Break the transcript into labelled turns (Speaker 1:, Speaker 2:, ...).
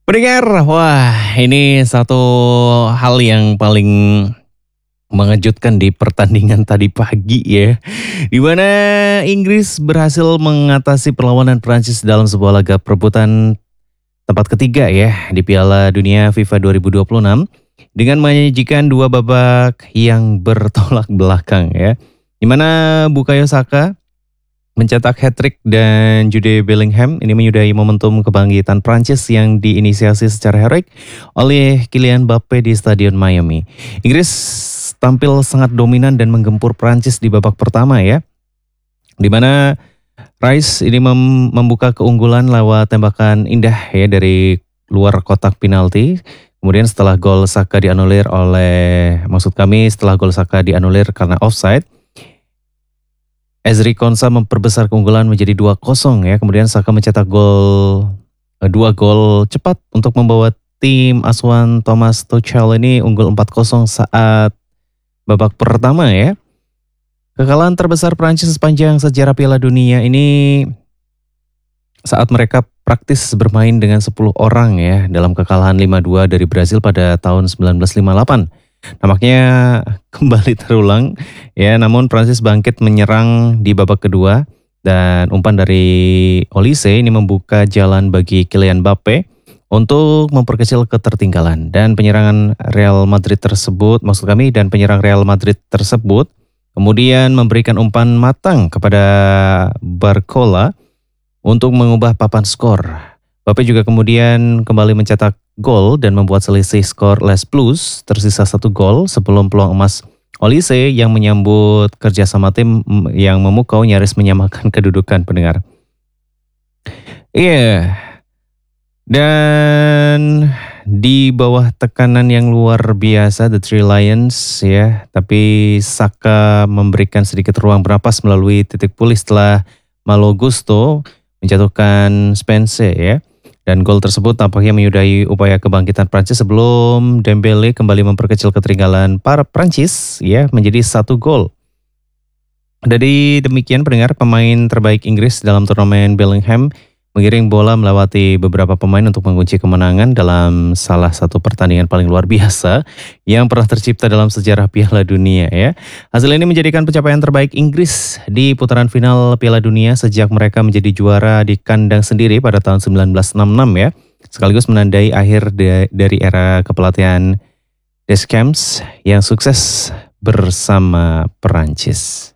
Speaker 1: Pendengar, wah ini satu hal yang paling mengejutkan di pertandingan tadi pagi ya. Di mana Inggris berhasil mengatasi perlawanan Prancis dalam sebuah laga perebutan tempat ketiga ya di Piala Dunia FIFA 2026 dengan menyajikan dua babak yang bertolak belakang ya. Di mana Bukayo Saka mencetak hat-trick dan Jude Bellingham ini menyudahi momentum kebangkitan Prancis yang diinisiasi secara heroik oleh Kylian Mbappe di Stadion Miami. Inggris tampil sangat dominan dan menggempur Prancis di babak pertama ya, di mana Rice ini membuka keunggulan lewat tembakan indah ya dari luar kotak penalti. Kemudian setelah gol Saka dianulir setelah gol Saka dianulir karena offside, Ezri Konsa memperbesar keunggulan menjadi 2-0 ya. Kemudian Saka mencetak dua gol cepat untuk membawa tim asuhan Thomas Tuchel ini unggul 4-0 saat babak pertama ya. Kekalahan terbesar Prancis sepanjang sejarah Piala Dunia ini saat mereka praktis bermain dengan 10 orang ya dalam kekalahan 5-2 dari Brazil pada tahun 1958. Nampaknya kembali terulang ya, namun Prancis bangkit menyerang di babak kedua dan umpan dari Olise ini membuka jalan bagi Kylian Mbappe untuk memperkecil ketertinggalan dan penyerang Real Madrid tersebut kemudian memberikan umpan matang kepada Barcola untuk mengubah papan skor. Mbappe juga kemudian kembali mencetak gol dan membuat selisih skor Les Blues tersisa 1 gol sebelum peluang emas Olise yang menyambut kerjasama tim yang memukau nyaris menyamakan kedudukan pendengar. Iya, dan di bawah tekanan yang luar biasa The Three Lions ya, tapi Saka memberikan sedikit ruang bernapas melalui titik pulih setelah Malo Gusto menjatuhkan Spence ya. Dan gol tersebut tampaknya menyudahi upaya kebangkitan Prancis sebelum Dembele kembali memperkecil ketertinggalan para Prancis ya menjadi 1 gol. Dari demikian pendengar, pemain terbaik Inggris dalam turnamen Bellingham mengiring bola melewati beberapa pemain untuk mengunci kemenangan dalam salah satu pertandingan paling luar biasa yang pernah tercipta dalam sejarah Piala Dunia ya. Hasil ini menjadikan pencapaian terbaik Inggris di putaran final Piala Dunia sejak mereka menjadi juara di kandang sendiri pada tahun 1966 ya. Sekaligus menandai akhir dari era kepelatihan Deschamps yang sukses bersama Perancis.